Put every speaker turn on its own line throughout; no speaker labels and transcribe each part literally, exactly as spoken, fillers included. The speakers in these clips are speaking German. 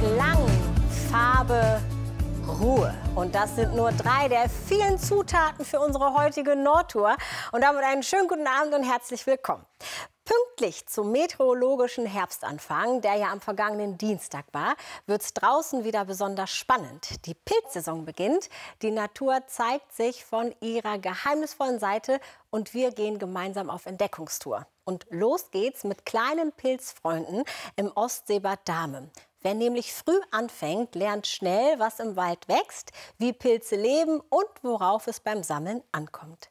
Klang, Farbe, Ruhe. Und das sind nur drei der vielen Zutaten für unsere heutige Nordtour. Und damit einen schönen guten Abend und herzlich willkommen. Pünktlich zum meteorologischen Herbstanfang, der ja am vergangenen Dienstag war, wird es draußen wieder besonders spannend. Die Pilzsaison beginnt, die Natur zeigt sich von ihrer geheimnisvollen Seite und wir gehen gemeinsam auf Entdeckungstour. Und los geht's mit kleinen Pilzfreunden im Ostseebad Dahme. Wer nämlich früh anfängt, lernt schnell, was im Wald wächst, wie Pilze leben und worauf es beim Sammeln ankommt.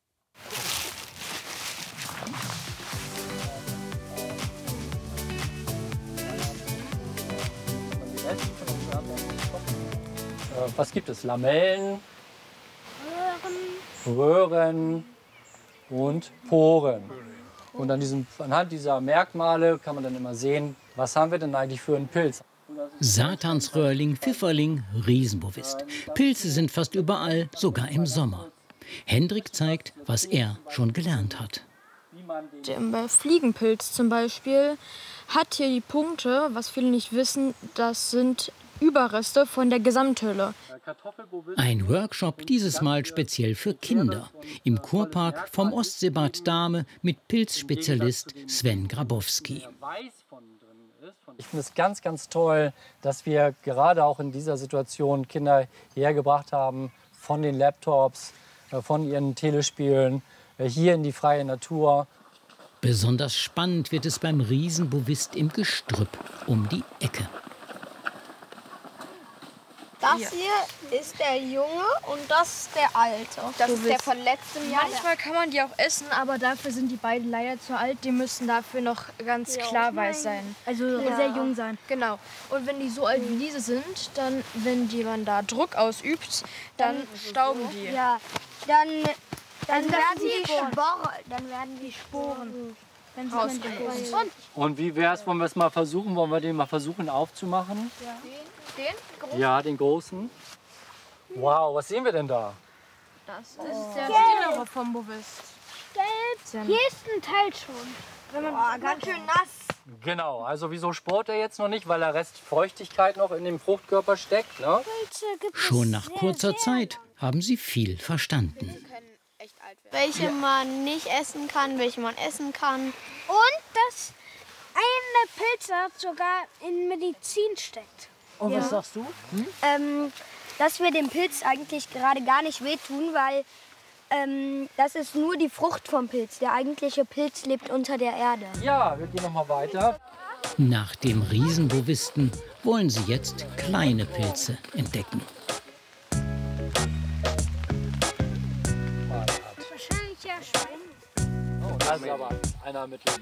Was gibt es? Lamellen, Röhren, Röhren und Poren. Und an diesem, anhand dieser Merkmale kann man dann immer sehen, was haben wir denn eigentlich für einen Pilz.
Satansröhrling, Pfifferling, Riesenbovist. Pilze sind fast überall, sogar im Sommer. Hendrik zeigt, was er schon gelernt hat.
Der Fliegenpilz zum Beispiel hat hier die Punkte, was viele nicht wissen, das sind Überreste von der Gesamthülle.
Ein Workshop, dieses Mal speziell für Kinder. Im Kurpark vom Ostseebad Dahme mit Pilzspezialist Sven Grabowski.
Ich finde es ganz, ganz toll, dass wir gerade auch in dieser Situation Kinder hierher gebracht haben, von den Laptops, von ihren Telespielen, hier in die freie Natur.
Besonders spannend wird es beim Riesenbovist im Gestrüpp um die Ecke.
Das hier ist der Junge und das ist der Alte. Das ist der von letztem Jahr.
Manchmal kann man die auch essen, aber dafür sind die beiden leider zu alt. Die müssen dafür noch ganz klar weiß sein. Also
Ja.
sehr jung sein. Genau. Und wenn die so alt wie diese sind, dann, wenn die man da Druck ausübt, dann stauben die.
Ja, dann, dann,
Also
werden
das sind
die
Sporen.
Sporen. Dann werden die Sporen
rausgeholt.
Und wie wäre es, wollen wir es mal versuchen? Wollen wir den mal versuchen aufzumachen?
Den? Den? Groß?
Ja, den großen. Wow, was sehen wir denn da?
Das ist der Stillere vom Bovist.
Gelb. Hier ist ein Teil schon. Wenn man Boah, ganz schön nass.
Genau, also wieso sport er jetzt noch nicht? Weil der Rest Feuchtigkeit noch in dem Fruchtkörper steckt, ne?
Schon nach kurzer Zeit haben sie viel verstanden.
Welche man nicht essen kann, welche man essen kann. Und dass eine Pilzart sogar in Medizin steckt.
Und was sagst du? Hm?
Ähm, dass wir dem Pilz eigentlich gerade gar nicht wehtun, weil ähm, das ist nur die Frucht vom Pilz. Der eigentliche Pilz lebt unter der Erde.
Ja, wir gehen noch mal weiter.
Nach dem Riesenbovisten wollen sie jetzt kleine Pilze entdecken.
Wahrscheinlich ja Schwein.
Oh, das ist aber einer mit dem